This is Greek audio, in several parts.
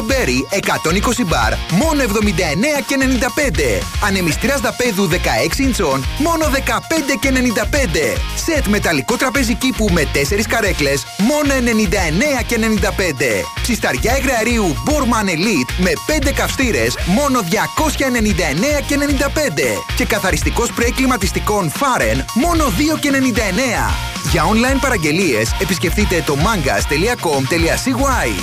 Berry 120 μπαρ, μόνο 79,95. Ανεμιστρίας δαπέδου 16 ιντσών, μόνο 15,95. Σετ μεταλλικό τραπέζι κήπου με 4 καρέκλες, μόνο 99,95. Ψισταριά υγραερίου Borman Elite με 5 καυστήρες, μόνο 299,95. Και καθαριστικό σπρέι κλιματιστικών Faren, μόνο 2,99. Για online παραγγελίες επισκεφτείτε το mangas.com.cy.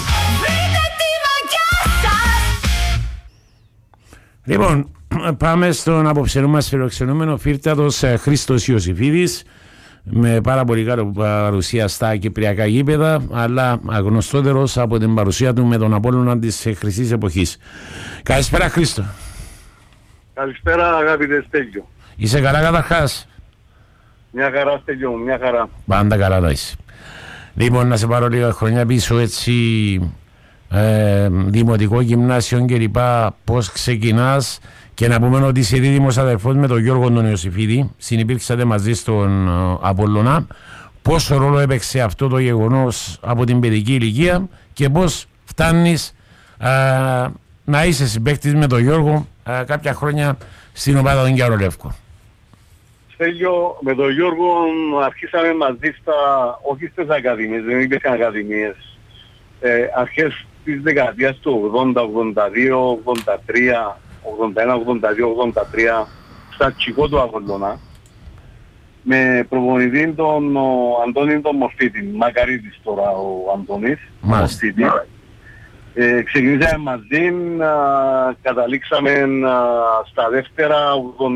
Λοιπόν, πάμε στον απόψερό μας φιλοξενούμενο φύρτατος Χρήστος Ιωσήφιδης, με πάρα πολύ καλή παρουσία στα κυπριακά γήπεδα, αλλά γνωστότερος από την παρουσία του με τον Απόλλωνα της χρυσής εποχής. Καλησπέρα, Χρήστο. Καλησπέρα, αγαπητέ Στέλιο. Είσαι καλά καταρχάς? Μια χαρά, Στέλιο, μια χαρά. Πάντα καλά να είσαι. Λοιπόν, να σε πάρω λίγα χρονιά πίσω, έτσι, δημοτικό, γυμνάσιο κλπ. Πώς ξεκινάς, και να πούμε ότι είσαι δίδυμος αδερφός με τον Γιώργο τον Ιωσήφιδη, συνυπήρξατε μαζί στον Απόλλωνα. Πόσο ρόλο έπαιξε αυτό το γεγονός από την παιδική ηλικία και πώς φτάνεις να είσαι συμπαίκτης με τον Γιώργο κάποια χρόνια στην ομάδα των Γιαρολεύκων? Στέλιο, με τον Γιώργο αρχίσαμε μαζί όχι στις ακαδημίες, δεν υπήρχαν ακαδημίες. Αρχές της δεκαετίας του 80, 82, 83, 81, 82, 83 στα Τσικό του Απόλλωνα, με προπονητή τον Αντώνη τον Μορφίτη, μακαρίτης τώρα ο Αντώνης Μορφίτη. Ξεκινήσαμε μαζί, καταλήξαμε στα δεύτερα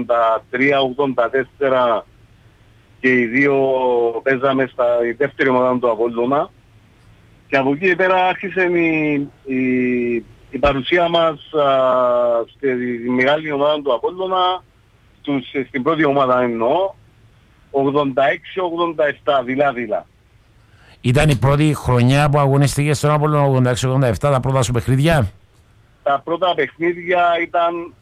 83-84 και οι δύο παίζαμε στα δεύτερη ομάδα του Απόλλωνα, και από εκεί πέρα άρχισε η παρουσία μας στη μεγάλη ομάδα του Απόλλωνα, στην πρώτη ομάδα εννοώ, 86-87 δειλά. Ήταν η πρώτη χρονιά που αγωνίστηκε στον Απόλλωνα, 86-87, τα πρώτα σου παιχνίδια? Τα πρώτα παιχνίδια ήταν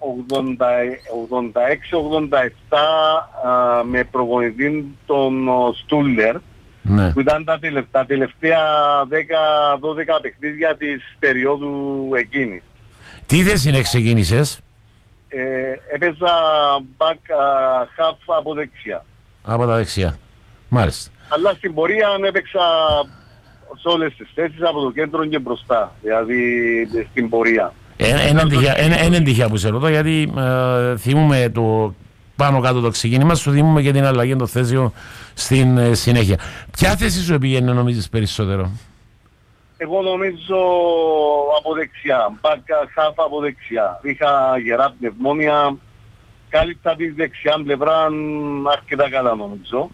86-87 με προπονητή τον Στούλερ, ναι, που ήταν τα τελευταία 10-12 παιχνίδια της περίοδου εκείνης. Τι θέση ξεκίνησες? Έπαιζα back half από δεξιά. Από τα δεξιά, μάλιστα. Αλλά στην πορεία έπαιξα σε όλες τις θέσεις, από το κέντρο και μπροστά, δηλαδή στην πορεία. Ένα τυχαία που σε ρωτώ, γιατί θυμούμε το πάνω κάτω το ξεκίνημα σου, θυμούμε και την αλλαγή των θέσεων στην συνέχεια. Ποια θέση σου πήγαινε νομίζεις περισσότερο? Εγώ νομίζω από δεξιά, back half από δεξιά. Είχα γερά πνευμόνια, κάλυψα τη δεξιά πλευρά αρκετά καλά νομίζω.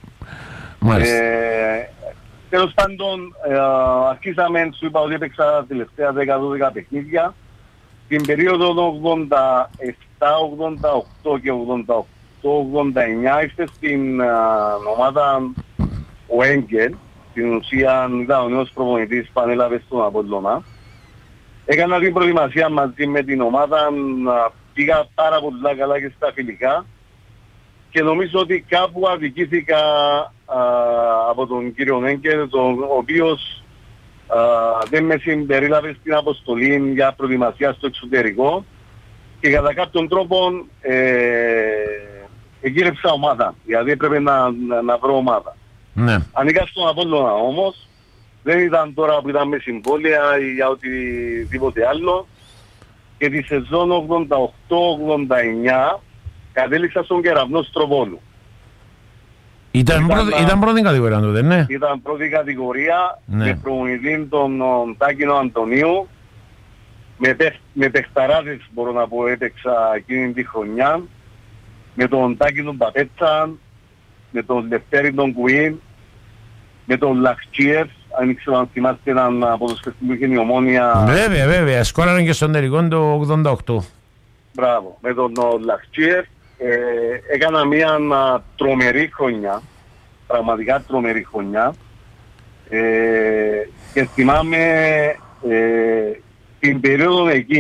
Τέλος πάντων, αρχίσαμε, σου είπα ότι έπαιξα τα τελευταία 10-12 παιχνίδια. Την περίοδο 87, 88 και 88-89 ήρθε στην ομάδα ο Έγκελ. Στην ουσία ήταν ο νέος προπονητής που ανέλαβε στον Απόλλωνα. Έκανα την προετοιμασία μαζί με την ομάδα, πήγα πάρα πολύ καλά και στα φιλικά, και νομίζω ότι κάπου αδικήθηκα από τον κύριο Έγκελ, ο οποίος δεν με συμπερίλαβε στην αποστολή για προετοιμασία στο εξωτερικό, και κατά κάποιον τρόπο εγγύρευσα ομάδα, δηλαδή έπρεπε να βρω ομάδα. Ναι. Ανήκα στον Απόλλωνα όμως, δεν ήταν τώρα που ήταν με συμβόλαια ή για οτιδήποτε άλλο, και τη σεζόν 88-89 κατέληξα στον Κεραυνό Στροβόλου. Ήταν πρώτη κατηγορία τότε, ναι. Ήταν πρώτη κατηγορία, ναι, με προπονητή τον Τάκινο Αντωνίου, με παιχταράδες μπορώ να πω έπαιξα εκείνη τη χρονιά, με τον Τάκινο Παπέτσα, με τον Λευτέρη τον Κουίν, με τον Λαχτσίεφ, αν ήξερα αν θυμάστε έναν ποδοσφαιριστή που είχε η Ομόνια. Βέβαια, σκόρανε και στον τελικό το 88. Μπράβο, με τον Λαχτσίεφ. Έκανα μια τρομερή χρονιά, πραγματικά τρομερή χρονιά, και θυμάμαι την περίοδο εκεί